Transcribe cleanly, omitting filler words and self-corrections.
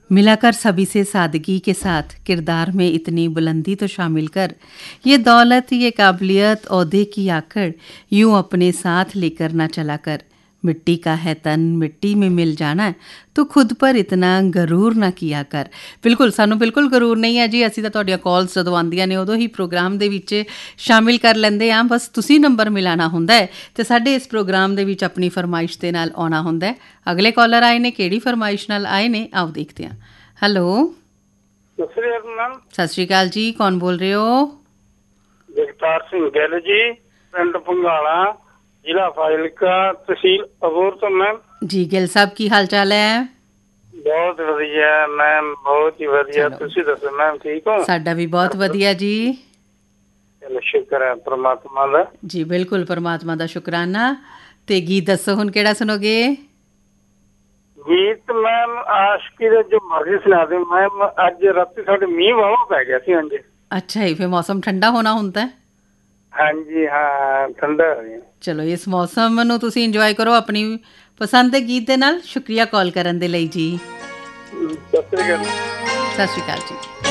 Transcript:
मिलाकर सभी से सादगी के साथ किरदार में इतनी बुलंदी तो शामिल कर, ये दौलत ये काबिलियत ओहदे की आकड़ यूं अपने साथ लेकर ना चला कर। मिट्टी का है तन मिट्टी में मिल जाना है, तो खुद पर इतना ਗਰੂਰ ਨਾ ਕੀਆ ਕਰ। ਬਿਲਕੁਲ ਸਾਨੂੰ ਬਿਲਕੁਲ ਗਰੂਰ ਨਹੀਂ ਹੈ ਜੀ, ਅਸੀਂ ਤਾਂ ਤੁਹਾਡੀਆਂ ਕਾਲਸ ਜਦੋਂ ਆਉਂਦੀਆਂ ਨੇ ਉਦੋਂ ਹੀ ਪ੍ਰੋਗਰਾਮ ਦੇ ਵਿੱਚ ਸ਼ਾਮਿਲ ਕਰ ਲੈਂਦੇ ਹਾਂ। ਬਸ ਤੁਸੀਂ ਨੰਬਰ ਮਿਲਾਉਣਾ ਹੁੰਦਾ ਹੈ ਅਤੇ ਸਾਡੇ ਇਸ ਪ੍ਰੋਗਰਾਮ ਦੇ ਵਿੱਚ ਆਪਣੀ ਫਰਮਾਇਸ਼ ਦੇ ਨਾਲ ਆਉਣਾ ਹੁੰਦਾ ਹੈ। ਅਗਲੇ ਕਾਲਰ ਆਏ ਨੇ, ਕਿਹੜੀ ਫਰਮਾਇਸ਼ ਨਾਲ ਆਏ ਨੇ ਆਓ ਦੇਖਦੇ ਹਾਂ। ਹੈਲੋ, ਸਤਿ ਸ਼੍ਰੀ ਅਕਾਲ ਜੀ, ਕੌਣ ਬੋਲ ਰਹੇ ਹੋ? ਜਗਤਾਰ ਸਿੰਘ ਗਿੱਲ ਜੀ, ਪਿੰਡ ਭੰਗਾਲਾ, ਜ਼ਿਲ੍ਹਾ ਫਾਜ਼ਿਲਕਾ, ਤਹਿਸੀਲ ਅਬੋਹਰ ਤੋਂ। ਮੈਮ ਜੀ ਗਿੱਲ ਸਾਹਿਬ, ਕੀ ਹਾਲ ਚਾਲ ਹੈ? ਬਹੁਤ ਵਧੀਆ ਮੈਮ, ਬਹੁਤ ਹੀ ਵਧੀਆ। ਤੁਸੀਂ ਦੱਸੋ ਮੈਮ, ਠੀਕ ਹੋ? ਸਾਡਾ ਵੀ ਬਹੁਤ ਵਧੀਆ ਜੀ। ਚਲੋ ਸ਼ੁਕਰ ਹੈ ਪਰਮਾਤਮਾ ਦਾ। ਜੀ ਬਿਲਕੁਲ, ਪਰਮਾਤਮਾ ਦਾ ਸ਼ੁਕਰਾਨਾ। ਤੇ ਗੀਤ ਦੱਸੋ ਹੁਣ ਕਿਹੜਾ ਸੁਣੋਗੇ? ਗੀਤ ਮੈਮ ਆਸ਼ਕੀ ਦਾ ਜੋ ਮਰਜ਼ੀ ਸੁਣਾ ਦਿਓ ਮੈਮ। ਅੱਜ ਰਾਤੀ ਸਾਡੇ ਮੀਂਹ ਵਾਵਾ ਪੈ ਗਿਆ ਸੀ। ਹਾਂਜੀ ਅੱਛਾ ਜੀ, ਫਿਰ ਮੌਸਮ ਠੰਡਾ ਹੋਣਾ ਹੁੰਦਾ? ਹਾਂਜੀ ਹਾਂ, ਠੰਡਾ ਹੋ ਗਿਆ। ਚਲੋ ਇਸ ਮੌਸਮ ਨੂੰ ਤੁਸੀਂ ਇੰਜੋਏ ਕਰੋ ਆਪਣੀ ਪਸੰਦ ਦੇ ਗੀਤ ਦੇ ਨਾਲ। ਸ਼ੁਕਰੀਆ ਕਾਲ ਕਰਨ ਦੇ ਲਈ ਜੀ। ਸਤਿ ਸ਼੍ਰੀ ਅਕਾਲ। ਸਤਿ ਸ਼੍ਰੀ ਅਕਾਲ ਜੀ।